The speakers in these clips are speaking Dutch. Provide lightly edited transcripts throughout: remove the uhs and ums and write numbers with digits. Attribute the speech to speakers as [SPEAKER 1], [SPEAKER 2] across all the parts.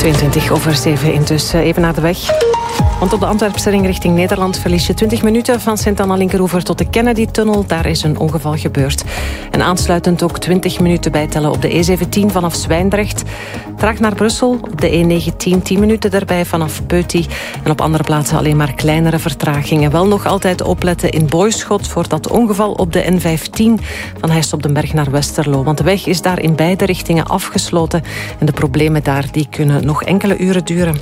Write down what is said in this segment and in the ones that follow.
[SPEAKER 1] 22:07 intussen. Even naar de weg. Want op de Antwerpse ring richting Nederland verlies je 20 minuten van Sint-Anna-Linkeroever tot de Kennedy-tunnel. Daar is een ongeval gebeurd. En aansluitend ook 20 minuten bijtellen op de E17 vanaf Zwijndrecht. Traag naar Brussel, op de E19 10 minuten erbij vanaf Peuty. En op andere plaatsen alleen maar kleinere vertragingen. Wel nog altijd opletten in Boyschot voor dat ongeval op de N15 van Heist op den Berg naar Westerlo. Want de weg is daar in beide richtingen afgesloten. En de problemen daar die kunnen nog enkele uren duren.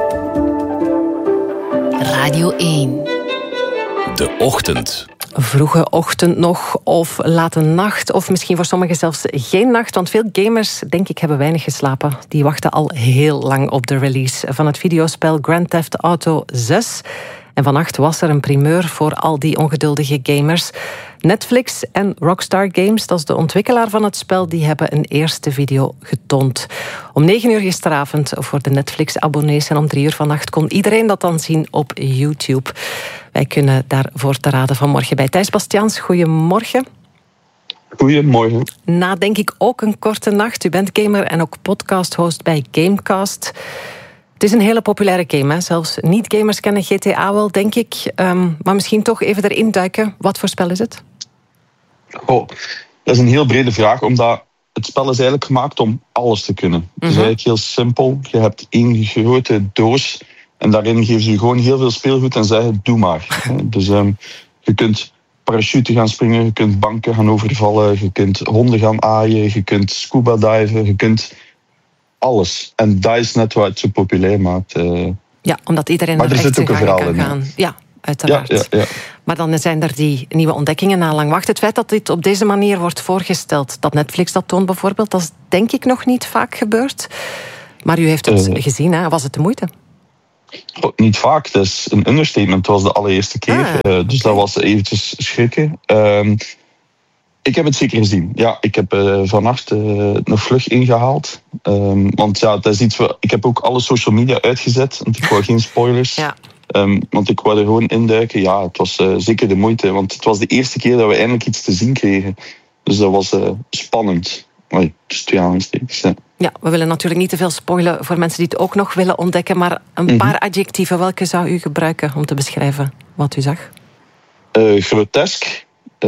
[SPEAKER 2] Radio 1.
[SPEAKER 3] De ochtend.
[SPEAKER 1] Vroege ochtend nog, of late nacht, of misschien voor sommigen zelfs geen nacht. Want veel gamers, denk ik, hebben weinig geslapen. Die wachten al heel lang op de release van het videospel Grand Theft Auto 6. En vannacht was er een primeur voor al die ongeduldige gamers. Netflix en Rockstar Games, dat is de ontwikkelaar van het spel, die hebben een eerste video getoond. Om 9 uur gisteravond voor de Netflix-abonnees en om 3 uur vannacht kon iedereen dat dan zien op YouTube. Wij kunnen daarvoor te raden vanmorgen bij Thijs Bastiaans. Goedemorgen.
[SPEAKER 4] Goedemorgen.
[SPEAKER 1] Na denk ik ook een korte nacht. U bent gamer en ook podcast-host bij Gamecast. Het is een hele populaire game, hè? Zelfs niet-gamers kennen GTA wel, denk ik. Maar misschien toch even erin duiken. Wat voor spel is het?
[SPEAKER 4] Oh, dat is een heel brede vraag, omdat het spel is eigenlijk gemaakt om alles te kunnen. Het is eigenlijk heel simpel. Je hebt één grote doos en daarin geven ze je gewoon heel veel speelgoed en zeggen, doe maar. Dus je kunt parachute gaan springen, je kunt banken gaan overvallen, je kunt honden gaan aaien, je kunt scuba diven, je kunt alles. En dat is net wat het zo populair maakt.
[SPEAKER 1] Ja, omdat iedereen
[SPEAKER 4] maar er zit ook een verhaal
[SPEAKER 1] kan
[SPEAKER 4] in.
[SPEAKER 1] Gaan. Ja, uiteraard.
[SPEAKER 4] Ja.
[SPEAKER 1] Maar dan zijn er die nieuwe ontdekkingen na lang wachten. Het feit dat dit op deze manier wordt voorgesteld, dat Netflix dat toont bijvoorbeeld, dat is denk ik nog niet vaak gebeurd. Maar u heeft het gezien, hè? Was het de moeite?
[SPEAKER 4] Niet vaak, dat is een understatement. Het was de allereerste keer. Dus dat was eventjes schrikken. Ik heb het zeker gezien. Ja, ik heb vannacht nog vlug ingehaald. Want ja, dat is iets ik heb ook alle social media uitgezet. Want ik wou geen spoilers.
[SPEAKER 1] Ja.
[SPEAKER 4] Want ik wou er gewoon induiken. Ja, het was zeker de moeite. Want het was de eerste keer dat we eindelijk iets te zien kregen. Dus dat was spannend. Dus 2 aanstekens.
[SPEAKER 1] Ja, we willen natuurlijk niet te veel spoilen voor mensen die het ook nog willen ontdekken. Maar een paar adjectieven, welke zou u gebruiken om te beschrijven wat u zag?
[SPEAKER 4] Grotesk.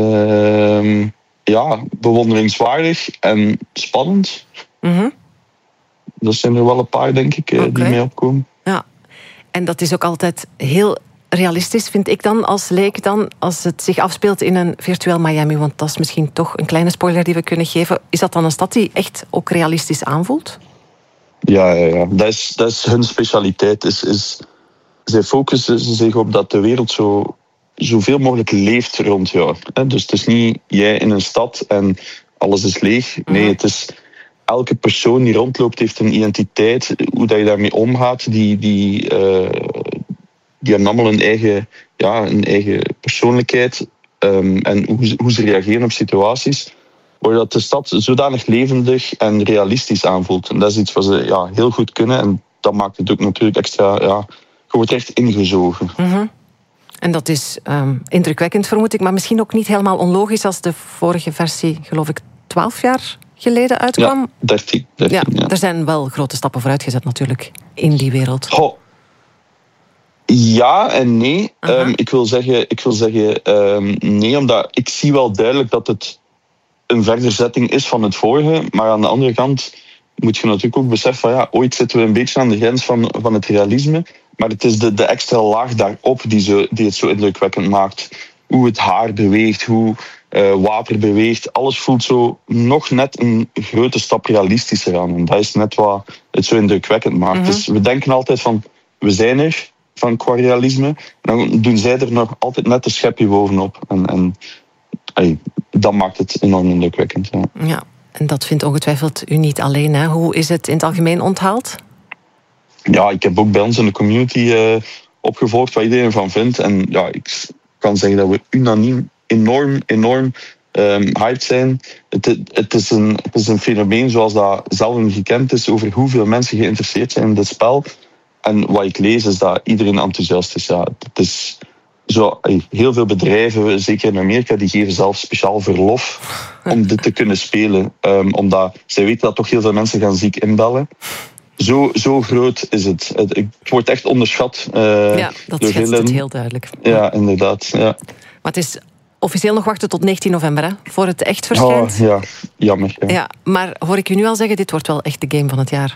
[SPEAKER 4] Bewonderingswaardig en spannend. Dat zijn er wel een paar, denk ik, die mee opkomen.
[SPEAKER 1] Ja, en dat is ook altijd heel realistisch, vind ik dan, als leek dan, als het zich afspeelt in een virtueel Miami. Want dat is misschien toch een kleine spoiler die we kunnen geven. Is dat dan een stad die echt ook realistisch aanvoelt? Ja.
[SPEAKER 4] Dat is hun specialiteit. Zij focussen zich op dat de wereld zoveel mogelijk leeft rond jou. Dus het is niet jij in een stad en alles is leeg. Nee, het is elke persoon die rondloopt heeft een identiteit. Hoe dat je daarmee omgaat, die hebben allemaal een eigen persoonlijkheid. En hoe ze reageren op situaties. Waardoor de stad zodanig levendig en realistisch aanvoelt. En dat is iets wat ze heel goed kunnen. En dat maakt het ook natuurlijk extra... je wordt echt ingezogen.
[SPEAKER 1] En dat is indrukwekkend, vermoed ik. Maar misschien ook niet helemaal onlogisch als de vorige versie, geloof ik, 12 jaar geleden uitkwam.
[SPEAKER 4] Ja, 13.
[SPEAKER 1] Er zijn wel grote stappen vooruit gezet natuurlijk in die wereld.
[SPEAKER 4] Ja en nee. Ik wil zeggen nee, omdat ik zie wel duidelijk dat het een verderzetting is van het vorige. Maar aan de andere kant moet je natuurlijk ook beseffen van ooit zitten we een beetje aan de grens van het realisme. Maar het is de extra laag daarop die het zo indrukwekkend maakt. Hoe het haar beweegt, hoe water beweegt. Alles voelt zo nog net een grote stap realistischer aan. En dat is net wat het zo indrukwekkend maakt. Dus we denken altijd van, we zijn er van qua realisme. En dan doen zij er nog altijd net een schepje bovenop. En dat maakt het enorm indrukwekkend.
[SPEAKER 1] Ja, en dat vindt ongetwijfeld u niet alleen, hè? Hoe is het in het algemeen onthaald?
[SPEAKER 4] Ja, ik heb ook bij ons in de community opgevolgd wat iedereen van vindt. En ja, ik kan zeggen dat we unaniem enorm hyped zijn. Het is een fenomeen zoals dat zelden gekend is over hoeveel mensen geïnteresseerd zijn in dit spel. En wat ik lees is dat iedereen enthousiast is. Ja, het is zo, heel veel bedrijven, zeker in Amerika, die geven zelf speciaal verlof om dit te kunnen spelen. Omdat zij weten dat toch heel veel mensen gaan ziek inbellen. Zo groot is het. Het wordt echt onderschat.
[SPEAKER 1] Dat schetst het heel duidelijk.
[SPEAKER 4] Ja, inderdaad. Ja.
[SPEAKER 1] Maar het is officieel nog wachten tot 19 november, hè, voor het echt verschijnt.
[SPEAKER 4] Ja, jammer. Ja.
[SPEAKER 1] Maar hoor ik u nu al zeggen, dit wordt wel echt de game van het jaar?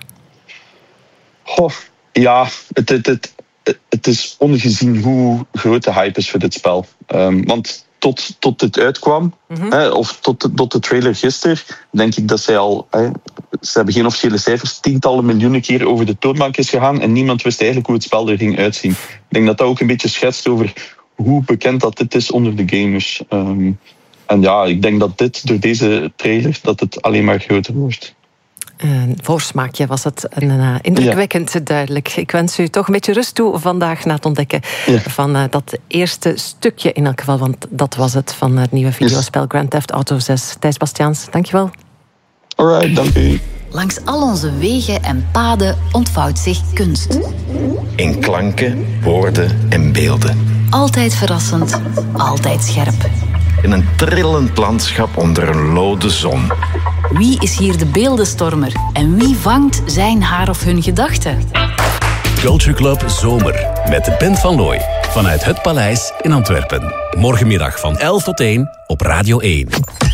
[SPEAKER 4] Ja, het is ongezien hoe groot de hype is voor dit spel. Want tot dit uitkwam, of tot de trailer gisteren, denk ik dat zij al... ze hebben geen officiële cijfers, tientallen miljoenen keer over de toonbank is gegaan en niemand wist eigenlijk hoe het spel er ging uitzien. Ik denk dat dat ook een beetje schetst over hoe bekend dat dit is onder de gamers. En ja, ik denk dat dit, door deze trailer, dat het alleen maar groter wordt.
[SPEAKER 1] Een voorsmaakje was het, indrukwekkend duidelijk. Ik wens u toch een beetje rust toe vandaag na het ontdekken van dat eerste stukje in elk geval, want dat was het van het nieuwe videospel Grand Theft Auto 6. Thijs Bastiaans, dankjewel.
[SPEAKER 4] Alright, dank u.
[SPEAKER 2] Langs al onze wegen en paden ontvouwt zich kunst.
[SPEAKER 3] In klanken, woorden en beelden.
[SPEAKER 2] Altijd verrassend, altijd scherp.
[SPEAKER 3] In een trillend landschap onder een lode zon.
[SPEAKER 2] Wie is hier de beeldenstormer en wie vangt zijn, haar of hun gedachten?
[SPEAKER 5] Culture Club Zomer met Ben van Looy vanuit het Paleis in Antwerpen. Morgenmiddag van 11 tot 1 op Radio 1.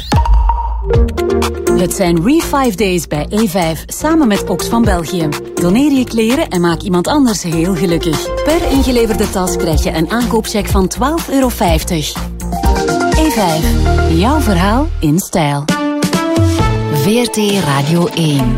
[SPEAKER 6] Het zijn Re5 Days bij E5 samen met Ox van België. Doneer je kleren en maak iemand anders heel gelukkig. Per ingeleverde tas krijg je een aankoopcheck van €12,50. E5, jouw verhaal in stijl.
[SPEAKER 2] VRT Radio 1.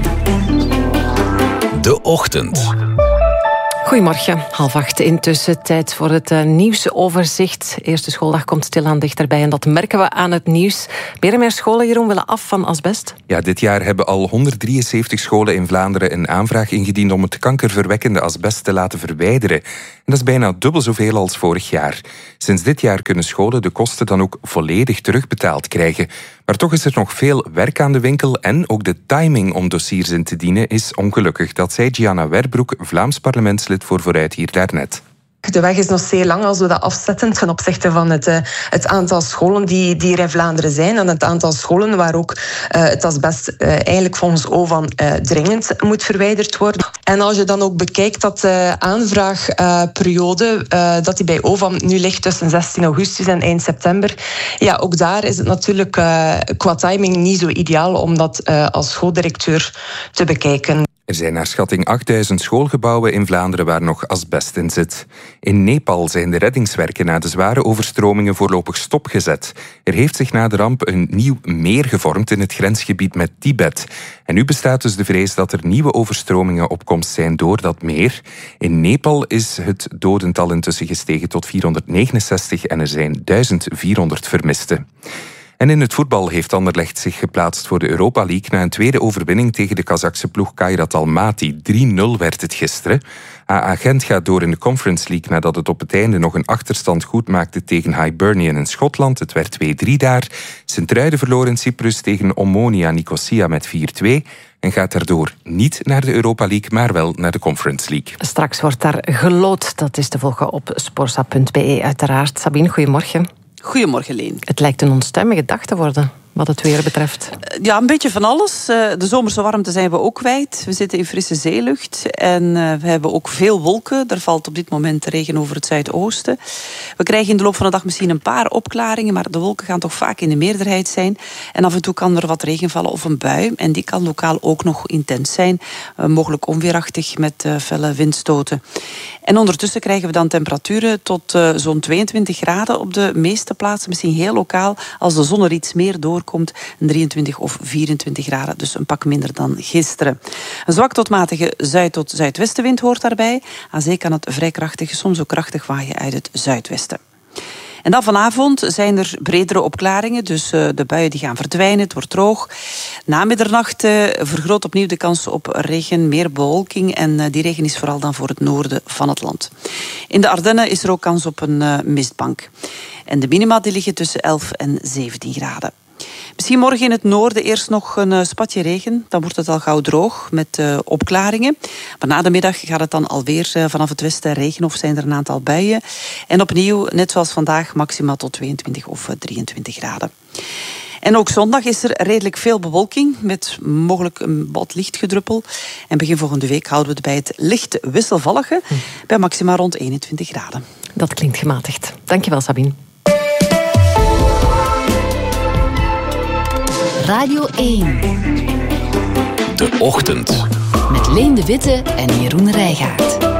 [SPEAKER 5] De Ochtend.
[SPEAKER 1] Goedemorgen, 7:30 intussen. Tijd voor het nieuwsoverzicht. Eerste schooldag komt stilaan dichterbij en dat merken we aan het nieuws. Meer en meer scholen, Jeroen, willen af van asbest.
[SPEAKER 7] Ja, dit jaar hebben al 173 scholen in Vlaanderen een aanvraag ingediend om het kankerverwekkende asbest te laten verwijderen. En dat is bijna dubbel zoveel als vorig jaar. Sinds dit jaar kunnen scholen de kosten dan ook volledig terugbetaald krijgen. Maar toch is er nog veel werk aan de winkel en ook de timing om dossiers in te dienen is ongelukkig. Dat zei Gianna Werbroek, Vlaams parlementslid voor Vooruit hier daarnet.
[SPEAKER 8] De weg is nog zeer lang als we dat afzetten ten opzichte van het aantal scholen die er in Vlaanderen zijn en het aantal scholen waar ook het asbest eigenlijk volgens OVAM dringend moet verwijderd worden. En als je dan ook bekijkt dat de aanvraagperiode dat die bij OVAM nu ligt tussen 16 augustus en eind september, ja, ook daar is het natuurlijk qua timing niet zo ideaal om dat als schooldirecteur te bekijken.
[SPEAKER 7] Er zijn naar schatting 8000 schoolgebouwen in Vlaanderen waar nog asbest in zit. In Nepal zijn de reddingswerken na de zware overstromingen voorlopig stopgezet. Er heeft zich na de ramp een nieuw meer gevormd in het grensgebied met Tibet. En nu bestaat dus de vrees dat er nieuwe overstromingen op komst zijn door dat meer. In Nepal is het dodental intussen gestegen tot 469 en er zijn 1400 vermisten. En in het voetbal heeft Anderlecht zich geplaatst voor de Europa League na een tweede overwinning tegen de Kazachse ploeg Kairat Almaty. 3-0 werd het gisteren. AA Gent gaat door in de Conference League nadat het op het einde nog een achterstand goed maakte tegen Hibernian in Schotland. Het werd 2-3 daar. Sint-Truiden verloor in Cyprus tegen Omonia Nicosia met 4-2 en gaat daardoor niet naar de Europa League, maar wel naar de Conference League.
[SPEAKER 1] Straks wordt daar geloot. Dat is te volgen op sporza.be uiteraard. Sabine, goedemorgen.
[SPEAKER 9] Goedemorgen, Leen.
[SPEAKER 1] Het lijkt een onstuimige dag te worden, wat het weer betreft.
[SPEAKER 9] Ja, een beetje van alles. De zomerse warmte zijn we ook kwijt. We zitten in frisse zeelucht en we hebben ook veel wolken. Er valt op dit moment regen over het zuidoosten. We krijgen in de loop van de dag misschien een paar opklaringen, maar de wolken gaan toch vaak in de meerderheid zijn. En af en toe kan er wat regen vallen of een bui. En die kan lokaal ook nog intens zijn. Mogelijk onweerachtig met felle windstoten. En ondertussen krijgen we dan temperaturen tot zo'n 22 graden op de meeste plaatsen. Misschien heel lokaal, als de zon er iets meer doorkomt, 23 of 24 graden. Dus een pak minder dan gisteren. Een zwak tot matige zuid- tot zuidwestenwind hoort daarbij. Aan zee kan het vrij krachtig, soms ook krachtig waaien uit het zuidwesten. En dan vanavond zijn er bredere opklaringen, dus de buien die gaan verdwijnen, het wordt droog. Na middernacht vergroot opnieuw de kans op regen, meer bewolking en die regen is vooral dan voor het noorden van het land. In de Ardennen is er ook kans op een mistbank. En de minima die liggen tussen 11 en 17 graden. Misschien morgen in het noorden eerst nog een spatje regen. Dan wordt het al gauw droog met opklaringen. Maar na de middag gaat het dan alweer vanaf het westen regen of zijn er een aantal buien. En opnieuw, net zoals vandaag, maximaal tot 22 of 23 graden. En ook zondag is er redelijk veel bewolking met mogelijk een wat lichtgedruppel. En begin volgende week houden we het bij het licht wisselvallige bij maxima rond 21 graden.
[SPEAKER 1] Dat klinkt gematigd. Dankjewel, Sabine.
[SPEAKER 2] Radio 1.
[SPEAKER 5] De Ochtend.
[SPEAKER 2] Met Leen de Witte en Jeroen Rijgaard.